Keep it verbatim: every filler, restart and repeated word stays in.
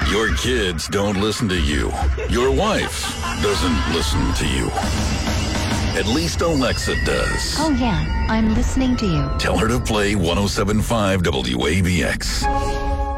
Your kids don't listen to you. Your wife doesn't listen to you. At least Alexa does. Oh, yeah. I'm listening to you. Tell her to play one oh seven point five W A B X.